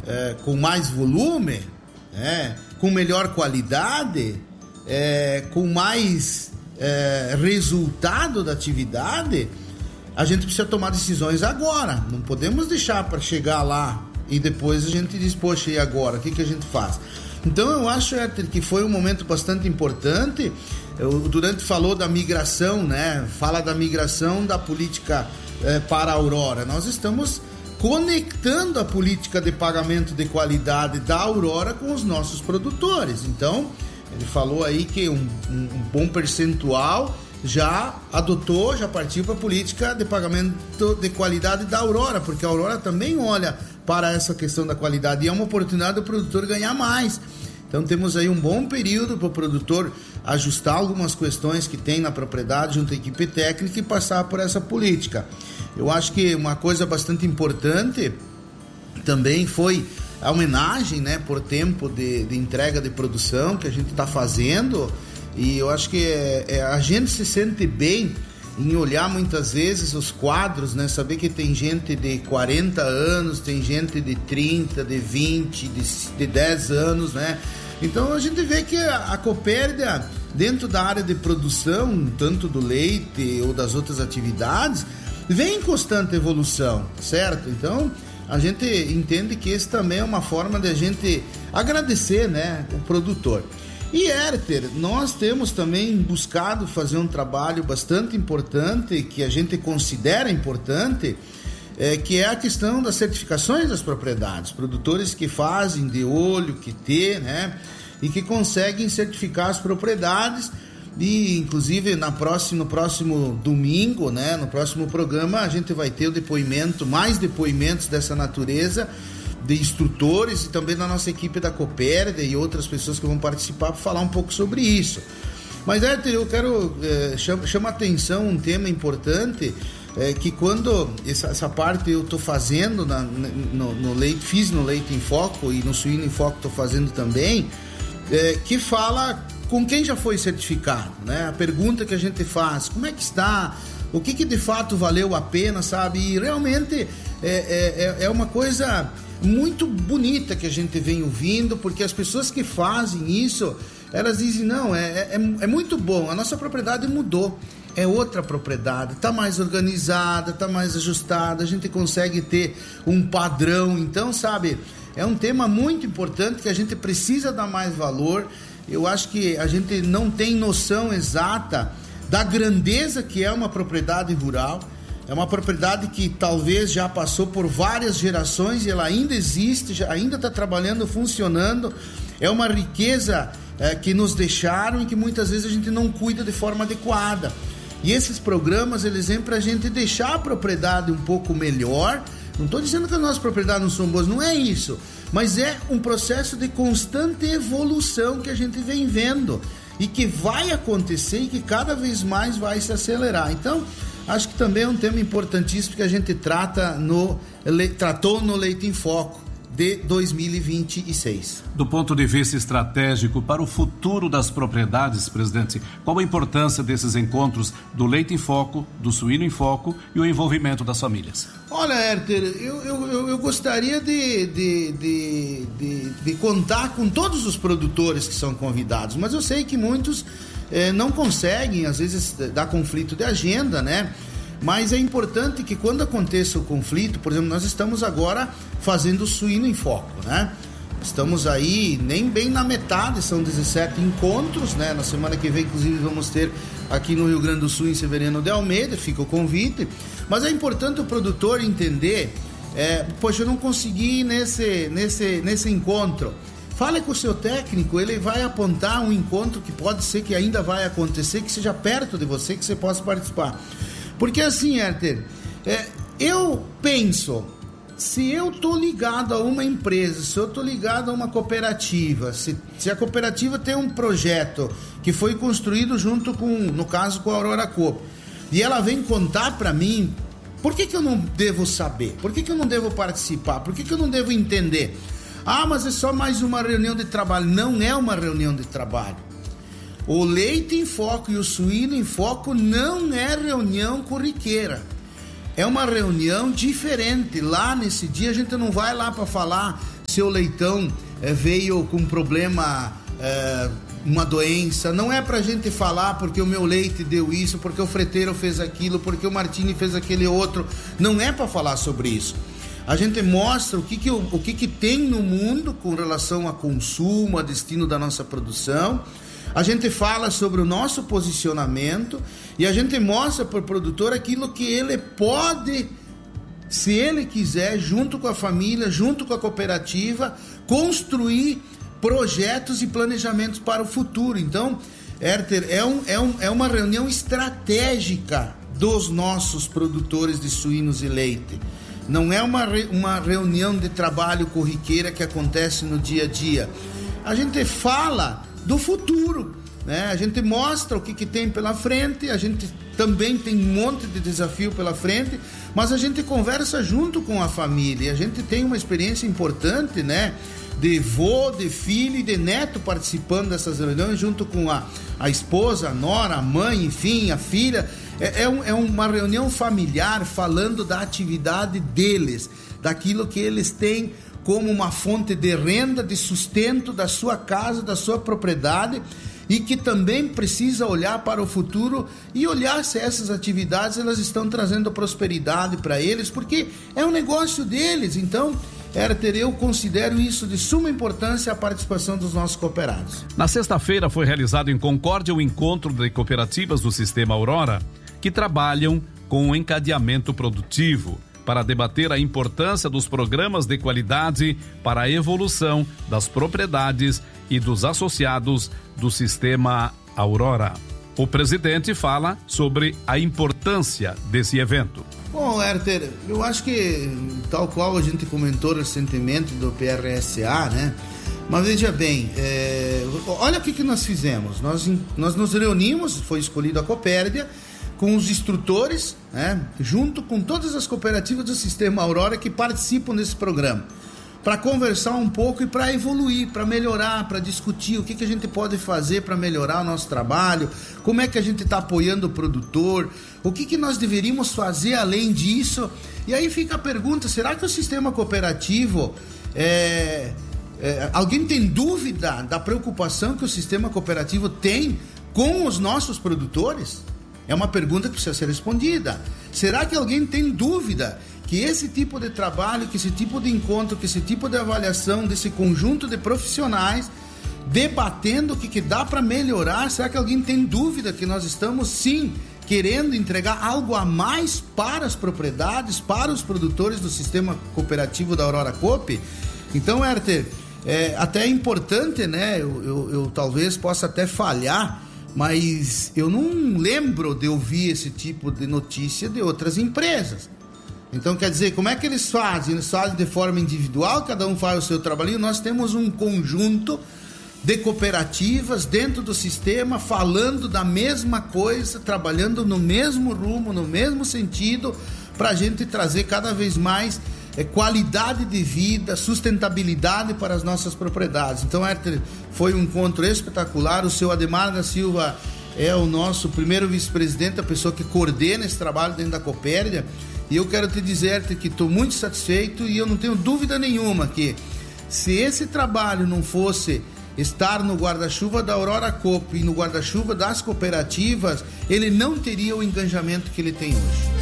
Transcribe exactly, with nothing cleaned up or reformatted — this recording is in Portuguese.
é, com mais volume, é, com melhor qualidade, é, com mais é, resultado da atividade, a gente precisa tomar decisões agora. Não podemos deixar para chegar lá e depois a gente diz, poxa, e agora? O que, que a gente faz? Então eu acho, Herter, que foi um momento bastante importante. O Durante falou da migração, né? Fala da migração da política eh, para a Aurora. Nós estamos conectando a política de pagamento de qualidade da Aurora com os nossos produtores. Então, ele falou aí que um, um, um bom percentual já adotou, já partiu para a política de pagamento de qualidade da Aurora, porque a Aurora também olha para essa questão da qualidade e é uma oportunidade do produtor ganhar mais. Então temos aí um bom período para o produtor ajustar algumas questões que tem na propriedade junto à equipe técnica e passar por essa política. Eu acho que uma coisa bastante importante também foi a homenagem, né, por tempo de, de entrega de produção que a gente está fazendo, e eu acho que é, é, a gente se sente bem em olhar muitas vezes os quadros, né, saber que tem gente de quarenta anos, tem gente de trinta, de vinte, de, de dez anos, né? Então a gente vê que a, a Copérdia, dentro da área de produção, tanto do leite ou das outras atividades, vem em constante evolução, certo? Então a gente entende que esse também é uma forma de a gente agradecer, né, o produtor. E, Herter, nós temos também buscado fazer um trabalho bastante importante, que a gente considera importante, é, que é a questão das certificações das propriedades. Produtores que fazem de olho, que tem, né, e que conseguem certificar as propriedades. E, inclusive, na próxima, no próximo domingo, né, no próximo programa, a gente vai ter o depoimento, mais depoimentos dessa natureza, de instrutores e também da nossa equipe da Copérdia e outras pessoas que vão participar para falar um pouco sobre isso. Mas, Herter, eu quero é, chama, chama atenção um tema importante, é, que quando essa, essa parte eu estou fazendo na, no, no leite, fiz no Leite em Foco e no Suíno em Foco estou fazendo também, é, que fala com quem já foi certificado, né? A pergunta que a gente faz, como é que está? O que, que de fato valeu a pena, sabe? E realmente é, é, é uma coisa muito bonita que a gente vem ouvindo, porque as pessoas que fazem isso, elas dizem, não, é, é, é muito bom, a nossa propriedade mudou, é outra propriedade, está mais organizada, está mais ajustada, a gente consegue ter um padrão. Então, sabe, é um tema muito importante que a gente precisa dar mais valor. Eu acho que a gente não tem noção exata da grandeza que é uma propriedade rural. É uma propriedade que talvez já passou por várias gerações e ela ainda existe, já, ainda está trabalhando, funcionando. É uma riqueza é, que nos deixaram e que muitas vezes a gente não cuida de forma adequada. E esses programas, eles vêm para a gente deixar a propriedade um pouco melhor. Não estou dizendo que as nossas propriedades não são boas, não é isso. Mas é um processo de constante evolução que a gente vem vendo e que vai acontecer e que cada vez mais vai se acelerar. Então, acho que também é um tema importantíssimo que a gente trata no, tratou no Leite em Foco de dois mil e vinte e seis. Do ponto de vista estratégico para o futuro das propriedades, presidente, qual a importância desses encontros do Leite em Foco, do Suíno em Foco e o envolvimento das famílias? Olha, Herter, eu, eu, eu gostaria de, de, de, de, de contar com todos os produtores que são convidados, mas eu sei que muitos eh, não conseguem, às vezes dá conflito de agenda, né? Mas é importante que quando aconteça o conflito, por exemplo, nós estamos agora fazendo o Suíno em Foco, né? Estamos aí nem bem na metade, são dezessete encontros, né? Na semana que vem, inclusive, vamos ter aqui no Rio Grande do Sul, em Severiano de Almeida, fica o convite. Mas é importante o produtor entender, é, poxa, eu não consegui ir nesse, nesse, nesse encontro. Fale com o seu técnico, ele vai apontar um encontro que pode ser que ainda vai acontecer, que seja perto de você, que você possa participar. Porque assim, Herter, é, eu penso, se eu tô ligado a uma empresa, se eu tô ligado a uma cooperativa, se, se a cooperativa tem um projeto que foi construído junto com, no caso, com a Aurora Coop, e ela vem contar para mim, por que que eu não devo saber? Por que que eu não devo participar? Por que que eu não devo entender? Ah, mas é só mais uma reunião de trabalho. Não é uma reunião de trabalho. O Leite em Foco e o Suíno em Foco não é reunião corriqueira. É uma reunião diferente. Lá nesse dia a gente não vai lá para falar seu leitão é, veio com problema, é, uma doença. Não é pra gente falar porque o meu leite deu isso, porque o freteiro fez aquilo, porque o Martini fez aquele outro. Não é pra falar sobre isso. A gente mostra o que que, o que que tem no mundo com relação a consumo, a destino da nossa produção. A gente fala sobre o nosso posicionamento e a gente mostra para o produtor aquilo que ele pode, se ele quiser, junto com a família, junto com a cooperativa, construir projetos e planejamentos para o futuro. Então, Herter, é, um, é, um, é uma reunião estratégica dos nossos produtores de suínos e leite. Não é uma, uma reunião de trabalho corriqueira que acontece no dia a dia. A gente fala do futuro, né? A gente mostra o que, que tem pela frente, a gente também tem um monte de desafio pela frente, mas a gente conversa junto com a família. A gente tem uma experiência importante, né? De vô, de filho e de neto participando dessas reuniões, junto com a, a esposa, a nora, a mãe, enfim, a filha. É, é, um, é uma reunião familiar falando da atividade deles, daquilo que eles têm como uma fonte de renda, de sustento da sua casa, da sua propriedade, e que também precisa olhar para o futuro e olhar se essas atividades elas estão trazendo prosperidade para eles, porque é um negócio deles. Então, Herter, eu considero isso de suma importância, a participação dos nossos cooperados. Na sexta-feira foi realizado em Concórdia o encontro de cooperativas do Sistema Aurora, que trabalham com o encadeamento produtivo, para debater a importância dos programas de qualidade para a evolução das propriedades e dos associados do Sistema Aurora. O presidente fala sobre a importância desse evento. Bom, Herter, eu acho que, tal qual a gente comentou recentemente do P R S A, né? Mas veja bem, é, olha o que, que nós fizemos. Nós, nós nos reunimos, foi escolhido a Copérdia, com os instrutores, né, junto com todas as cooperativas do Sistema Aurora que participam desse programa, para conversar um pouco e para evoluir, para melhorar, para discutir o que, que a gente pode fazer para melhorar o nosso trabalho, como é que a gente está apoiando o produtor, o que, que nós deveríamos fazer além disso. E aí fica a pergunta, será que o sistema cooperativo, é, é, alguém tem dúvida da preocupação que o sistema cooperativo tem com os nossos produtores? É uma pergunta que precisa ser respondida. Será que alguém tem dúvida que esse tipo de trabalho, que esse tipo de encontro, que esse tipo de avaliação desse conjunto de profissionais debatendo o que, que dá para melhorar, será que alguém tem dúvida que nós estamos sim querendo entregar algo a mais para as propriedades, para os produtores do sistema cooperativo da Aurora Coop? Então, Herter, é até importante, né? Eu, eu, eu talvez possa até falhar, mas eu não lembro de ouvir esse tipo de notícia de outras empresas. Então, quer dizer, como é que eles fazem? Eles fazem de forma individual, cada um faz o seu trabalho. Nós temos um conjunto de cooperativas dentro do sistema falando da mesma coisa, trabalhando no mesmo rumo, no mesmo sentido, para a gente trazer cada vez mais é, qualidade de vida, sustentabilidade para as nossas propriedades. Então, Herter, foi um encontro espetacular. O seu Ademar da Silva é o nosso primeiro vice-presidente, a pessoa que coordena esse trabalho dentro da Copérdia. E eu quero te dizer, Herter, que estou muito satisfeito e eu não tenho dúvida nenhuma que se esse trabalho não fosse estar no guarda-chuva da Aurora Coop e no guarda-chuva das cooperativas, ele não teria o engajamento que ele tem hoje.